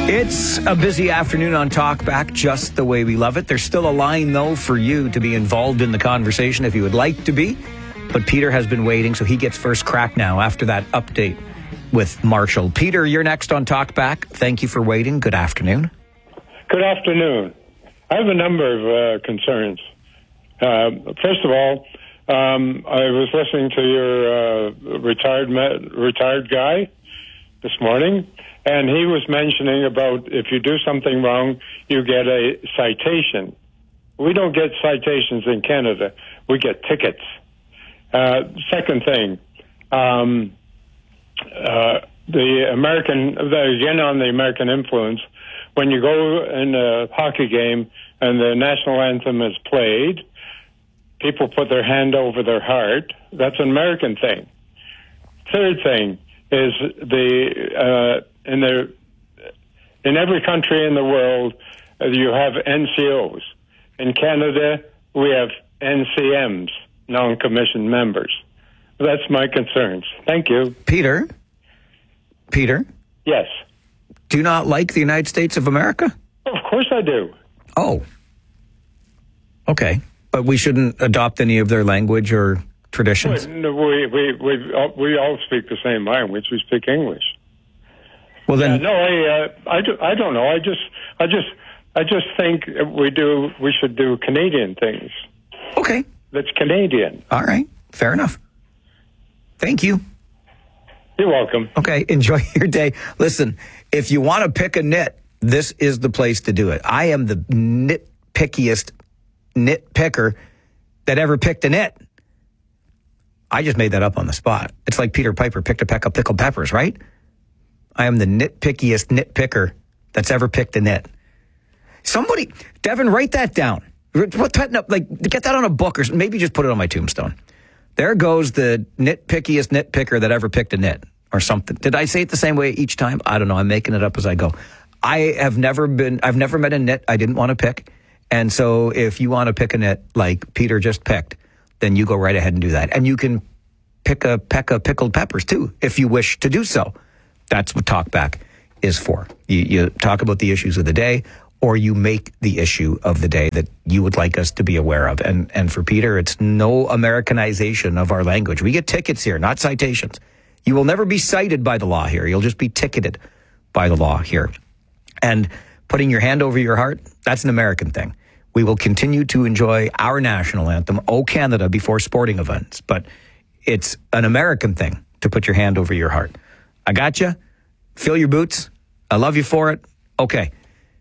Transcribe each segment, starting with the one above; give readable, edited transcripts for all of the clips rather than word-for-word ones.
It's a busy afternoon on Talkback, just the way we love it. There's still a line, though, for you to be involved in the conversation if you would like to be. But Peter has been waiting, so he gets first crack now after that update with Marshall. Peter, you're next on Talkback. Thank you for waiting. Good afternoon. Good afternoon. I have a number of concerns. First of all, I was listening to your retired guy this morning, and he was mentioning about if you do something wrong, you get a citation. We don't get citations in Canada. We get tickets. Second thing, again on the American influence, when you go in a hockey game and the national anthem is played, people put their hand over their heart. That's an American thing. Third thing is in every country in the world, you have NCOs. In Canada, we have NCMs, non-commissioned members. That's my concerns. Thank you. Peter? Yes. Do you not like the United States of America? Of course I do. Oh. Okay. But we shouldn't adopt any of their language or traditions? We all speak the same language. We speak English. Well, then... I don't know. I just think we should do Canadian things. Okay. That's Canadian. All right. Fair enough. Thank you. You're welcome. Okay. Enjoy your day. Listen, if you want to pick a nit, this is the place to do it. I am the nitpickiest nitpicker that ever picked a nit. I just made that up on the spot. It's like Peter Piper picked a peck of pickled peppers, right? I am the nitpickiest nitpicker that's ever picked a nit. Somebody, Devin, write that down. Get that on a book or maybe just put it on my tombstone. There goes the nitpickiest nitpicker that ever picked a nit or something. Did I say it the same way each time? I don't know. I'm making it up as I go. I've never met a nit I didn't want to pick. And so if you want to pick a nit like Peter just picked, then you go right ahead and do that. And you can pick a peck of pickled peppers too, if you wish to do so. That's what Talkback is for. You talk about the issues of the day, or you make the issue of the day that you would like us to be aware of. And for Peter, it's no Americanization of our language. We get tickets here, not citations. You will never be cited by the law here. You'll just be ticketed by the law here. And putting your hand over your heart, that's an American thing. We will continue to enjoy our national anthem, O Canada, before sporting events. But it's an American thing to put your hand over your heart. I got you. Fill your boots. I love you for it. Okay.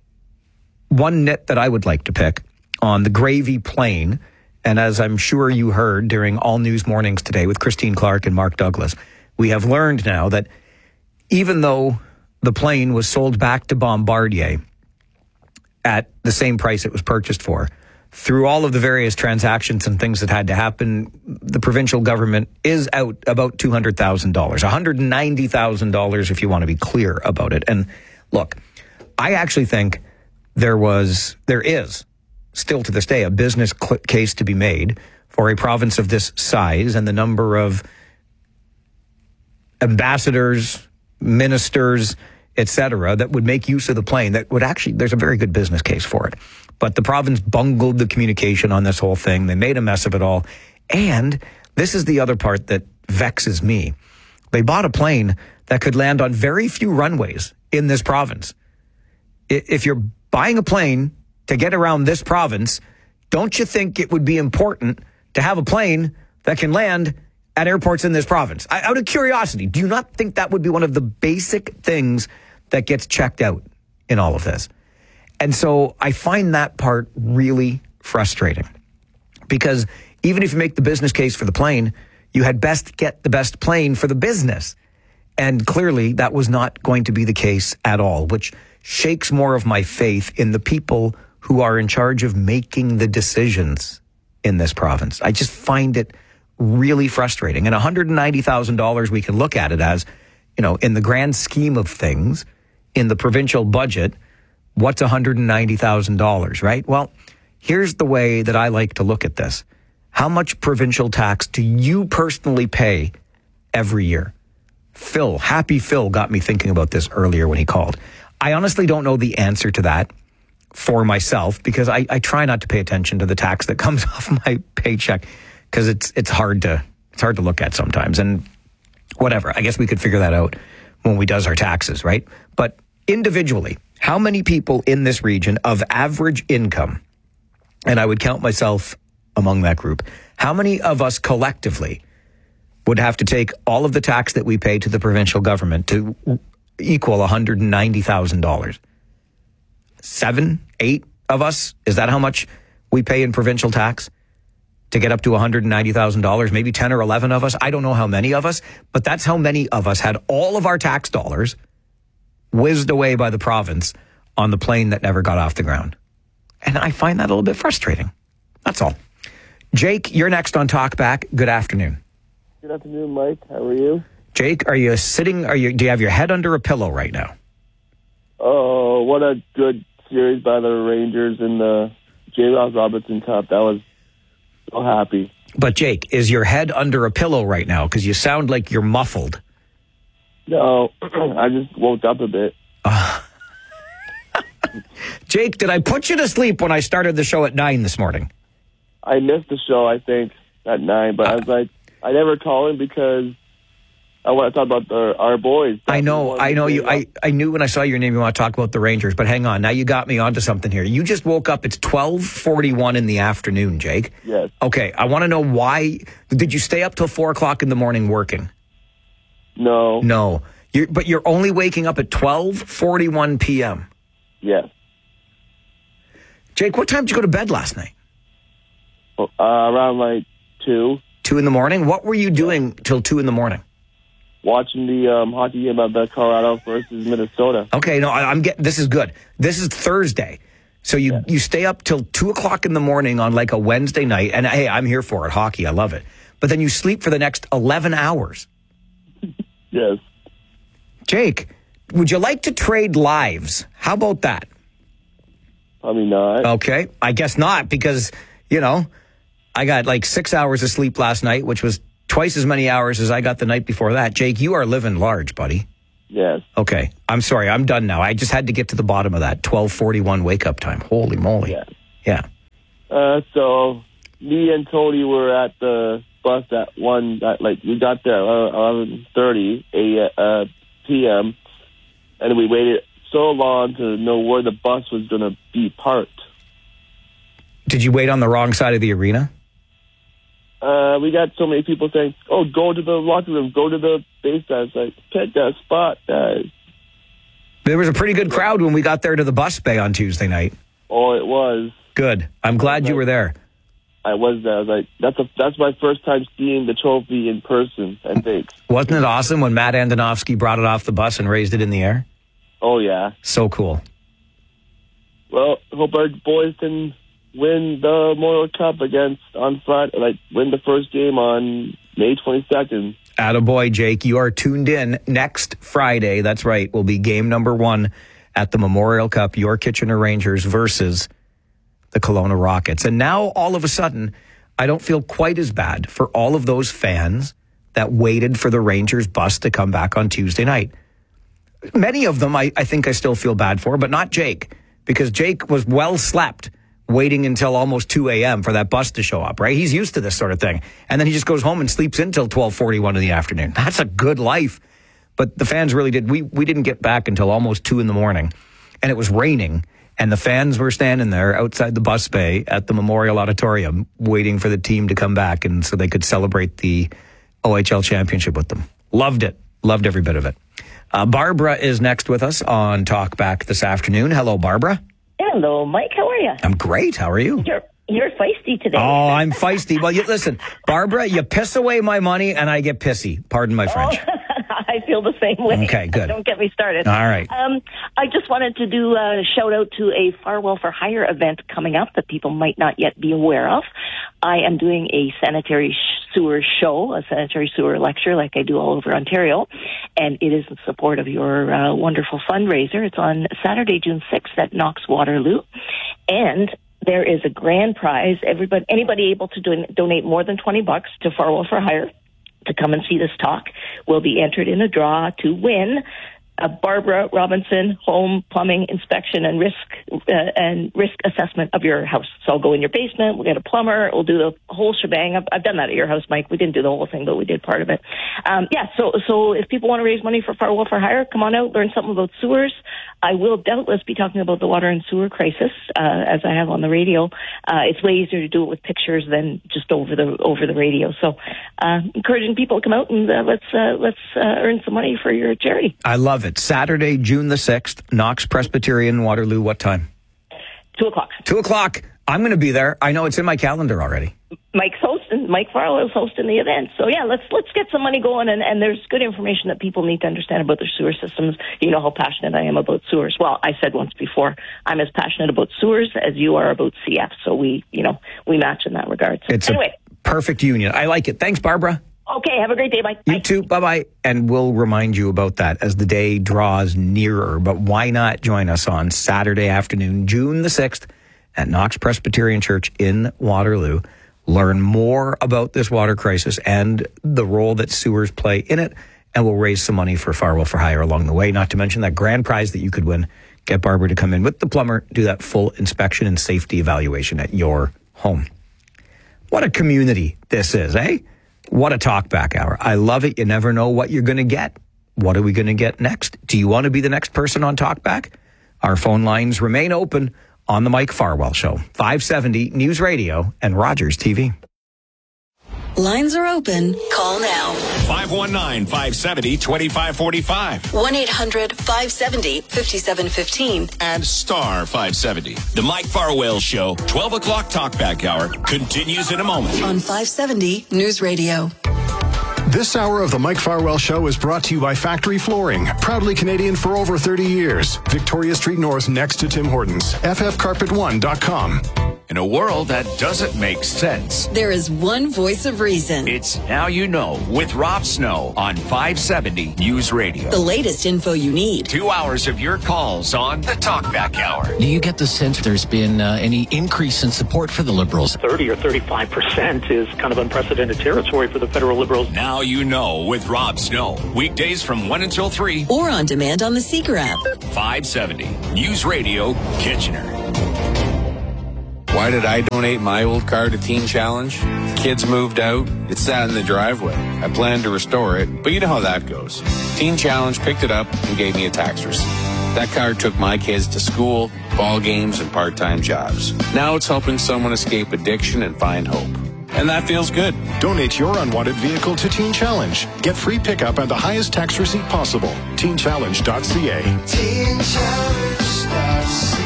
One nit that I would like to pick on the gravy plane, and as I'm sure you heard during All News Mornings today with Christine Clark and Mark Douglas, we have learned now that even though the plane was sold back to Bombardier at the same price it was purchased for, through all of the various transactions and things that had to happen, the provincial government is out about $200,000, $190,000 if you want to be clear about it. And look, I actually think there is still to this day a business case to be made for a province of this size and the number of ambassadors, ministers, etc., that would make use of the plane. That would actually, there's a very good business case for it. But the province bungled the communication on this whole thing. They made a mess of it all. And this is the other part that vexes me. They bought a plane that could land on very few runways in this province. If you're buying a plane to get around this province, don't you think it would be important to have a plane that can land at airports in this province? Out of curiosity, do you not think that would be one of the basic things that gets checked out in all of this? And so I find that part really frustrating, because even if you make the business case for the plane, you had best get the best plane for the business. And clearly that was not going to be the case at all, which shakes more of my faith in the people who are in charge of making the decisions in this province. I just find it really frustrating. And $190,000, we can look at it as, in the grand scheme of things, in the provincial budget, what's $190,000, right? Well, here's the way that I like to look at this. How much provincial tax do you personally pay every year? Happy Phil got me thinking about this earlier when he called. I honestly don't know the answer to that for myself because I try not to pay attention to the tax that comes off my paycheck because it's hard to look at sometimes. And whatever, I guess we could figure that out when we does our taxes, right? But individually, how many people in this region of average income, and I would count myself among that group, how many of us collectively would have to take all of the tax that we pay to the provincial government to equal $190,000? 7, 8 of us? Is that how much we pay in provincial tax to get up to $190,000? Maybe 10 or 11 of us. I don't know how many of us, but that's how many of us had all of our tax dollars whizzed away by the province on the plane that never got off the ground. And I find that a little bit frustrating. That's all. Jake, you're next on Talkback. Good afternoon. Good afternoon, Mike. How are you? Jake, are you sitting, do you have your head under a pillow right now? Oh, what a good series by the Rangers in the J. Ross Robertson Cup. That was so happy. But Jake, is your head under a pillow right now? Because you sound like you're muffled. No, I just woke up a bit. Jake, did I put you to sleep when I started the show at 9 this morning? I missed the show, I think, at 9, but I was like, I never call in because I want to talk about our boys. I know you. I knew when I saw your name you want to talk about the Rangers, but hang on. Now you got me onto something here. You just woke up. It's 12:41 in the afternoon, Jake. Yes. Okay, I want to know why. Did you stay up till 4 o'clock in the morning working? No. No. But you're only waking up at 12:41 p.m. Yes. Jake, what time did you go to bed last night? Around like 2. 2 in the morning? What were you doing till 2 in the morning? Watching the hockey game of the Colorado versus Minnesota. Okay, no, I'm getting. This is good. This is Thursday. So you stay up till 2 o'clock in the morning on like a Wednesday night, and hey, I'm here for it. Hockey, I love it. But then you sleep for the next 11 hours. Yes. Jake, would you like to trade lives? How about that? Probably not. Okay, I guess not because, I got like 6 hours of sleep last night, which was twice as many hours as I got the night before that. Jake, you are living large, buddy. Yes. Okay, I'm sorry. I'm done now. I just had to get to the bottom of that 12:41 wake-up time. Holy moly. Yes. Yeah. So me and Tony were at the bus at we got there at 11:30 p.m. and we waited so long to know where the bus was going to be parked. Did you wait on the wrong side of the arena? We got so many people saying, "Oh, go to the locker room, go to the base." I was like, "Pick that spot, guys." There was a pretty good crowd when we got there to the bus bay on Tuesday night. Oh, it was. Good. I'm glad you were there. I was there. I was like, that's my first time seeing the trophy in person, I think. Wasn't it awesome when Matt Andonovski brought it off the bus and raised it in the air? Oh, yeah. So cool. Well, hope our boys can win the Memorial Cup on Friday, win the first game on May 22nd. Attaboy, Jake. You are tuned in next Friday. That's right. Will be game number 1 at the Memorial Cup. Your Kitchener Rangers versus the Kelowna Rockets. And now, all of a sudden, I don't feel quite as bad for all of those fans that waited for the Rangers bus to come back on Tuesday night. Many of them I think I still feel bad for, but not Jake, because Jake was well slept waiting until almost 2 a.m. for that bus to show up, right? He's used to this sort of thing. And then he just goes home and sleeps until 12:41 in the afternoon. That's a good life. But the fans really did. We didn't get back until almost 2 in the morning, and it was raining. And the fans were standing there outside the bus bay at the Memorial Auditorium waiting for the team to come back and so they could celebrate the OHL championship with them. Loved it. Loved every bit of it. Barbara is next with us on Talkback this afternoon. Hello, Barbara. Hello, Mike. How are you? I'm great. How are you? You're feisty today. Oh, I'm feisty. Well, listen, Barbara, you piss away my money and I get pissy. Pardon my French. I feel the same way. Okay, good. Don't get me started. All right. I just wanted to do a shout out to a Farwell for Hire event coming up that people might not yet be aware of. I am doing a sanitary sewer show, a sanitary sewer lecture like I do all over Ontario, and it is in support of your wonderful fundraiser. It's on Saturday, June 6th at Knox Waterloo, and there is a grand prize. Anybody able to donate more than $20 to Farwell for Hire to come and see this talk will be entered in a draw to win Barbara Robinson, home plumbing inspection and risk assessment of your house. So I'll go in your basement. We'll get a plumber. We'll do the whole shebang. I've done that at your house, Mike. We didn't do the whole thing, but we did part of it. So if people want to raise money for Farwell for Hire, come on out, learn something about sewers. I will doubtless be talking about the water and sewer crisis, as I have on the radio. It's way easier to do it with pictures than just over the radio. So, encouraging people to come out and let's earn some money for your charity. I love it. Saturday, June the 6th, Knox Presbyterian, Waterloo. What time? 2:00. 2:00. I'm going to be there. I know it's in my calendar already. Mike Farwell is hosting the event. So yeah, let's get some money going, and there's good information that people need to understand about their sewer systems. You know how passionate I am about sewers. Well, I said once before, I'm as passionate about sewers as you are about CF. So we match in that regard. So it's anyway, a perfect union. I like it. Thanks, Barbara. Okay, have a great day, Mike. Bye. You too. Bye-bye. And we'll remind you about that as the day draws nearer. But why not join us on Saturday afternoon, June the 6th, at Knox Presbyterian Church in Waterloo. Learn more about this water crisis and the role that sewers play in it, and we'll raise some money for Farwell for Hire along the way, not to mention that grand prize that you could win. Get Barbara to come in with the plumber, do that full inspection and safety evaluation at your home. What a community this is, eh? What a talkback hour. I love it. You never know what you're going to get. What are we going to get next? Do you want to be the next person on Talkback? Our phone lines remain open on the Mike Farwell Show. 570 News Radio and Rogers TV. Lines are open. Call now. 519-570-2545. 1-800-570-5715. And star 570. The Mike Farwell Show, 12 o'clock Talkback Hour, continues in a moment. On 570 News Radio. This hour of the Mike Farwell Show is brought to you by Factory Flooring, proudly Canadian for over 30 years. Victoria Street North next to Tim Hortons. FFcarpet1.com. In a world that doesn't make sense, there is one voice of reason. It's Now You Know with Rob Snow on 570 News Radio. The latest info you need. 2 hours of your calls on the Talkback Hour. Do you get the sense there's been any increase in support for the Liberals? 30 or 35% is kind of unprecedented territory for the federal Liberals. Now You Know with Rob Snow. Weekdays from 1 until 3. Or on demand on the Seeker app. 570 News Radio, Kitchener. Why did I donate my old car to Teen Challenge? Kids moved out. It sat in the driveway. I planned to restore it, but you know how that goes. Teen Challenge picked it up and gave me a tax receipt. That car took my kids to school, ball games, and part-time jobs. Now it's helping someone escape addiction and find hope. And that feels good. Donate your unwanted vehicle to Teen Challenge. Get free pickup and the highest tax receipt possible. TeenChallenge.ca. TeenChallenge.ca.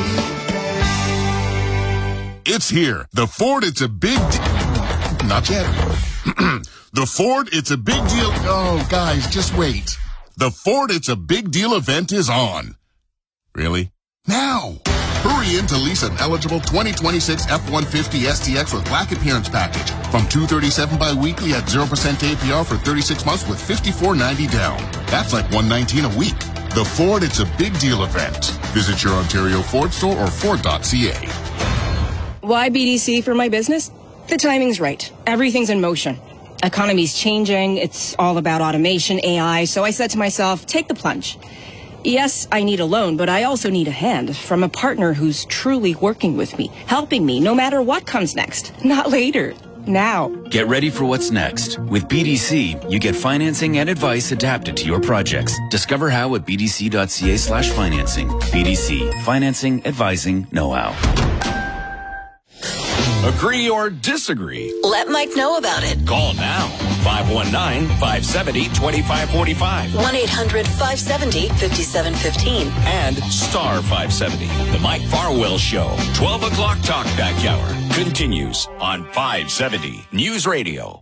It's here. The Ford, it's a big not yet. The Ford, it's a big deal. Oh, guys, just wait. The Ford, it's a big deal event is on. Really? Now. Hurry in to lease an eligible 2026 F-150 STX with black appearance package from $237 bi-weekly at 0% APR for 36 months with $54.90 down. That's like $119 a week. The Ford, it's a big deal event. Visit your Ontario Ford store or Ford.ca. Why BDC for my business? The timing's right. Everything's in motion. Economy's changing. It's all about automation, AI. So I said to myself, take the plunge. Yes, I need a loan, but I also need a hand from a partner who's truly working with me, helping me no matter what comes next. Not later. Now. Get ready for what's next. With BDC, you get financing and advice adapted to your projects. Discover how at bdc.ca/financing. BDC. Financing, advising, know-how. Agree or disagree? Let Mike know about it. Call now. 519-570-2545. 1-800-570-5715. And star 570. The Mike Farwell Show. 12 o'clock Talkback Hour continues on 570 News Radio.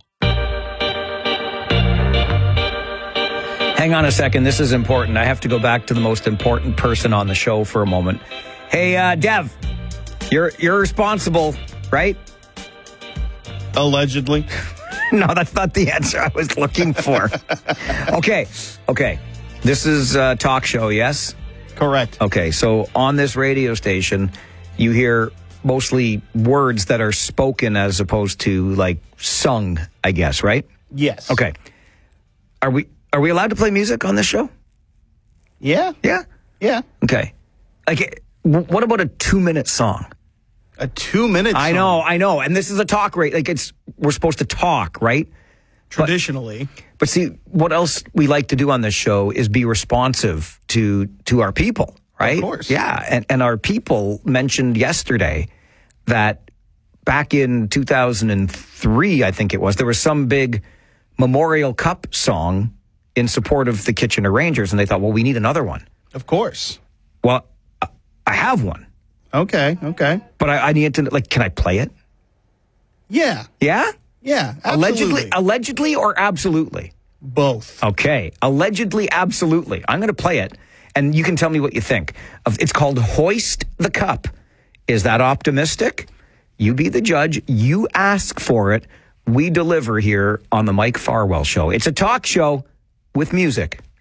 Hang on a second. This is important. I have to go back to the most important person on the show for a moment. Hey, Dev, you're responsible, right? Allegedly. No, that's not the answer I was looking for. Okay. This is a talk show, yes? Correct. Okay, so on this radio station, you hear mostly words that are spoken as opposed to, like, sung, I guess, right? Yes. Okay. Are we allowed to play music on this show? Yeah. Yeah? Yeah. Okay. Like, what about a 2-minute song? A 2-minute song? I know. And this is a talk rate. Like, we're supposed to talk, right? Traditionally. But see, what else we like to do on this show is be responsive to our people, right? Of course. Yeah. And our people mentioned yesterday that back in 2003, I think it was, there was some big Memorial Cup song in support of the Kitchener Rangers. And they thought, well, we need another one. Of course. Well, I have one. Okay. But I need to, like, can I play it? Yeah. Yeah? Yeah, absolutely. Allegedly or absolutely? Both. Okay. Allegedly, absolutely. I'm going to play it, and you can tell me what you think. It's called Hoist the Cup. Is that optimistic? You be the judge. You ask for it. We deliver here on the Mike Farwell Show. It's a talk show with music.